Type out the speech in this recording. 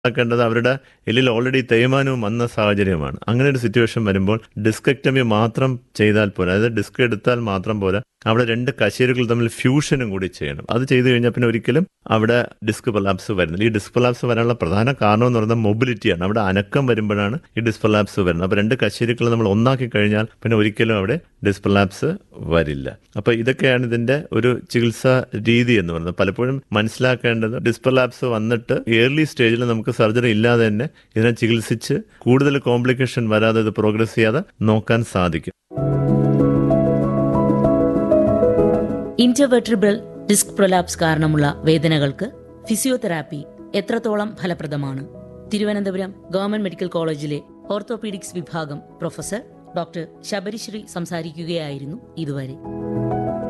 ാക്കേണ്ടത് അവരുടെ എല്ലിൽ ഓൾറെഡി തേയ്മാനവും വന്ന സാഹചര്യമാണ്. അങ്ങനെ ഒരു സിറ്റുവേഷൻ വരുമ്പോൾ ഡിസ്കെക്ടമി മാത്രം ചെയ്താൽ പോരാ, അതായത് ഡിസ്ക് എടുത്താൽ മാത്രം പോരാ, അവിടെ 2 കശേരുക്കൾ തമ്മിൽ ഫ്യൂഷനും കൂടി ചെയ്യണം. അത് ചെയ്തു കഴിഞ്ഞാൽ പിന്നെ ഒരിക്കലും അവിടെ ഡിസ്ക് പ്രൊലാപ്സ് വരുന്നില്ല. ഈ ഡിസ്ക് പ്രൊലാപ്സ് വരാനുള്ള പ്രധാന കാരണം എന്ന് പറയുന്നത് മൊബിലിറ്റിയാണ്. അവിടെ അനക്കം വരുമ്പോഴാണ് ഈ ഡിസ്ക് പ്രൊലാപ്സ് വരുന്നത്. അപ്പോൾ 2 കശേരുക്കൾ നമ്മൾ ഒന്നാക്കി കഴിഞ്ഞാൽ പിന്നെ ഒരിക്കലും അവിടെ ഡിസ്ക് പ്രൊലാപ്സ് വരില്ല. അപ്പോൾ ഇതൊക്കെയാണ് ഇതിന്റെ ഒരു ചികിത്സാ രീതി എന്ന് പറയുന്നത്. പലപ്പോഴും മനസ്സിലാക്കേണ്ടത് ഡിസ്ക് പ്രൊലാപ്സ് വന്നിട്ട് ഏർലി സ്റ്റേജിൽ നമുക്ക് സർജറി ഇല്ലാതെ തന്നെ ഇതിനെ ചികിത്സിച്ച് കൂടുതൽ കോംപ്ലിക്കേഷൻ വരാതെ ഇത് പ്രോഗ്രസ് ചെയ്യാതെ നോക്കാൻ സാധിക്കും. ഇന്റർവെർട്ടിബ്രൽ ഡിസ്ക് പ്രൊലാപ്സ് കാരണമുള്ള വേദനകൾക്ക് ഫിസിയോതെറാപ്പി എത്രത്തോളം ഫലപ്രദമാണ്? തിരുവനന്തപുരം ഗവൺമെന്റ് മെഡിക്കൽ കോളേജിലെ ഓർത്തോപീഡിക്സ് വിഭാഗം പ്രൊഫസർ ഡോക്ടർ ശബരിശ്രീ സംസാരിക്കുകയായിരുന്നു ഇതുവരെ.